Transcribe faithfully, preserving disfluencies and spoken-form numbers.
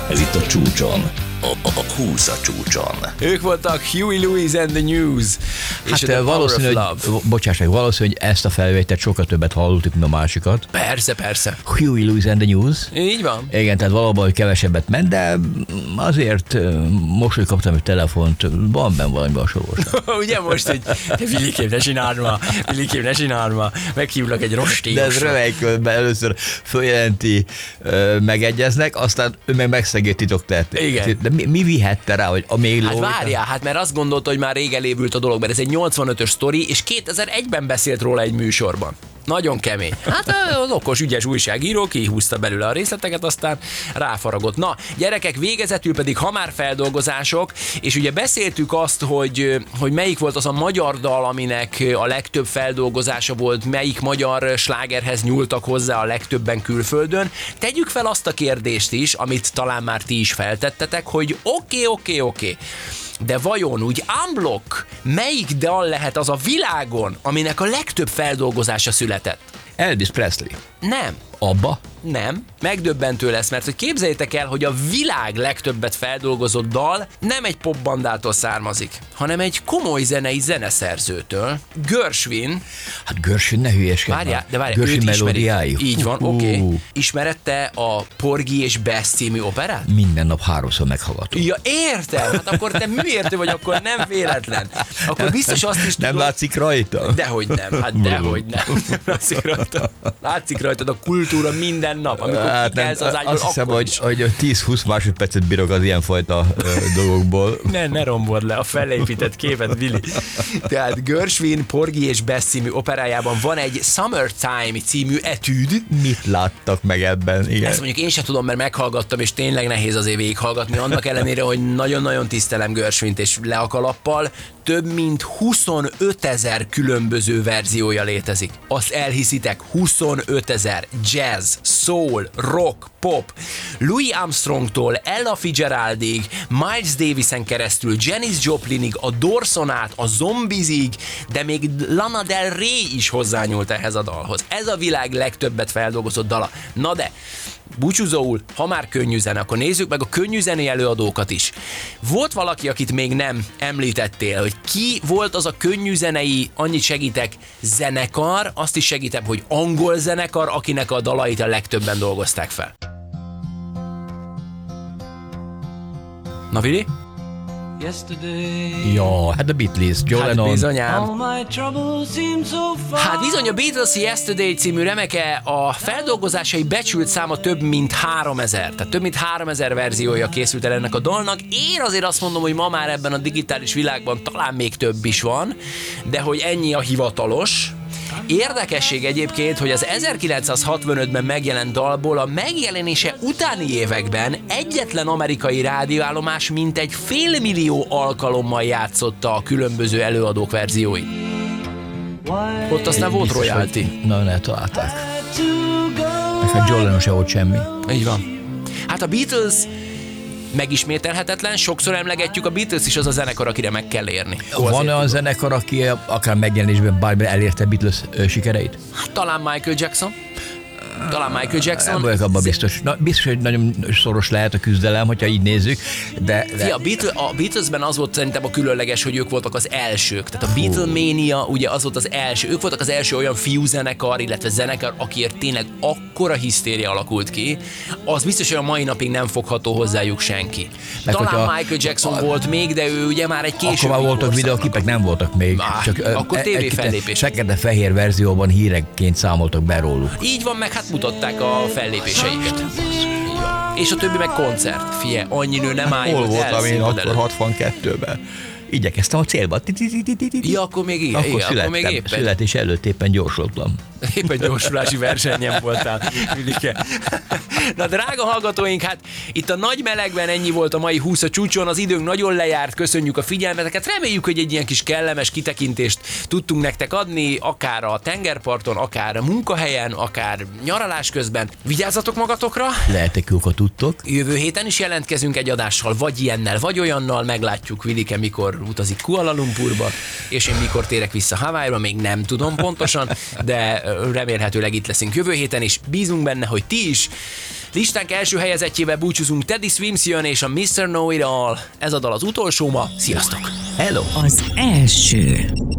Ez itt a csúcson. A, a, a húsz a csúcson. Ők voltak Huey Lewis and the News. Hát és valószínű, hogy, bocsáss meg, valószínű, hogy ezt a felvételt sokkal többet hallottuk, mint a másikat. Persze, persze. Huey Lewis and the News. Így van. Igen, tehát valóban, hogy kevesebbet ment, de azért most, hogy kaptam egy telefont, van benne valami hasonlóság. Ugye most, hogy Vilikém, ne csináld ma, Vilikém, ne csináld ma, meghívlak egy rostélyosra. De ez rövegyközben először följelenti, megegyeznek, aztán ő meg megszegít titoktehet. Igen. De mi, mi vihette rá, hogy a még Hát lóvita? várjál, hát mert azt gondolta, hogy már rég elévült a dolog, mert ez egy nyolcvanötös sztori, és kétezer-egyben beszélt róla egy műsorban. Nagyon kemény. Hát az okos, ügyes újságíró kihúzta belőle a részleteket, aztán ráfaragott. Na, gyerekek, végezetül pedig ha már feldolgozások, és ugye beszéltük azt, hogy, hogy melyik volt az a magyar dal, aminek a legtöbb feldolgozása volt, melyik magyar slágerhez nyúltak hozzá a legtöbben külföldön. Tegyük fel azt a kérdést is, amit talán már ti is feltettetek, hogy oké, oké, oké. De vajon úgy unblock, melyik dal lehet az a világon, aminek a legtöbb feldolgozása született? Elvis Presley. Nem. Abba? Nem. Megdöbbentő lesz, mert hogy képzeljétek el, hogy a világ legtöbbet feldolgozott dal nem egy popbandától származik, hanem egy komoly zenei zeneszerzőtől. Gershwin. Hát Gershwin ne hülyeskedj. Várjál, de várjál, Gershwin őt melódiái. ismeri. Így van, oké. Okay. Ismerette a Porgy és Bess című operát? Minden nap háromszor meghallgatom. Ja, értem. Hát akkor te műértő vagy, akkor nem véletlen. Akkor biztos azt is tudod... Nem látszik rajta? Dehogy nem, hát dehogy nem. Nem látszik rajta. Látszik rajtad a kultúra minden nap, amikor hát nem, az ágyból, azt hiszem, hogy, hogy tíz-húsz másodpercet bírok az ilyenfajta dolgokból. Ne, ne rombold le a felépített képet, Vili. Tehát Gershwin Porgy és Bess című operájában van egy Summertime című etűd. Mit láttak meg ebben? Igen. Ezt mondjuk én sem tudom, mert meghallgattam, és tényleg nehéz azért végighallgatni, annak ellenére, hogy nagyon-nagyon tisztelem Gershwint, és le a kalappal, több mint huszonötezer különböző verziója létezik. Azt elhiszitek, huszonötezer. Jazz, soul, rock, pop. Louis Armstrongtól Ella Fitzgeraldig, Miles Davisen keresztül Janis Joplinig, a Doorson át, a Zombiesig, de még Lana Del Rey is hozzányúlt ehhez a dalhoz. Ez a világ legtöbbet feldolgozott dala. Na de, búcsúzóul, ha már könnyű zene, akkor nézzük meg a könnyű zenei előadókat is. Volt valaki, akit még nem említettél, hogy ki volt az a könnyű zenei, annyit segítek, zenekar, azt is segítem, hogy angol zenekar, akinek a dalait a legtöbben dolgozták fel. Na, Vili? Ja, hát a Beatles, John Hát Lennon. bizonyám. Hát bizony, a Beatles Yesterday című remeke, a feldolgozásai becsült száma több mint háromezer, tehát több mint háromezer verziója készült el ennek a dalnak. Én azért azt mondom, hogy ma már ebben a digitális világban talán még több is van, de hogy ennyi a hivatalos. Érdekesség egyébként, hogy az ezerkilencszázhatvanötben megjelent dalból a megjelenése utáni években egyetlen amerikai rádióállomás mintegy félmillió alkalommal játszotta a különböző előadók verzióit. Ott aztán volt royalty. Na, eltalálták. Nekem John Lennon se volt semmi. Így van. Hát a Beatles megismételhetetlen, sokszor emlegetjük, a Beatles is az a zenekar, akire meg kell érni. Van olyan zenekar, aki akár megjelenésben bármilyen elérte Beatles sikereit? Hát talán Michael Jackson. Talán Michael Jackson. Nem vagyok abban biztos. Na, biztos, hogy nagyon szoros lehet a küzdelem, hogyha így nézzük, de... de... Fia, a, Beatles, a Beatlesben az volt szerintem a különleges, hogy ők voltak az elsők. Tehát a Beatlemania ugye az volt az első. Ők voltak az első olyan fiúzenekar, illetve zenekar, akiért tényleg akkora hisztéria alakult ki, az biztos, hogy a mai napig nem fogható hozzájuk senki. Meg talán hogyha, Michael Jackson a, volt még, de ő ugye már egy később. Akkor már voltak videóklipek, nem voltak még. Már, csak, akkor tévé fellépés. Fekete-fehér verzióban hírekként számoltak be róluk. Így van, meg hát mutatták a fellépéseiket. És a többi meg koncert. Fie, annyi nő nem álljon. Hol voltam én akkor hatvankettőben? Igyekeztem a célba. Ja, akkor még igen. Akkor igen, akkor még éppen. Születés előtt éppen gyorsultam. Éppen gyorsulási versenyen voltál, Vilike. Na, drága hallgatóink, hát itt a nagy melegben ennyi volt a mai húsz a csúcson, az időnk nagyon lejárt, köszönjük a figyelmeteket, reméljük, hogy egy ilyen kis kellemes kitekintést tudtunk nektek adni, akár a tengerparton, akár a munkahelyen, akár nyaralás közben. Vigyázzatok magatokra! Lehetek jók, ha tudtok. Jövő héten is jelentkezünk egy adással, vagy ilyennel, vagy olyannal, meglátjuk Vilike, mikor utazik Kuala Lumpurba, és én mikor térek vissza Hawaii-ra, még nem tudom pontosan, de remélhetőleg itt leszünk jövő héten is. Bízunk benne, hogy ti is. Listánk első helyezettjével búcsúzunk, Teddy Swims jön és a miszter Know It All. Ez a dal az utolsó ma. Sziasztok! Hello! Az első.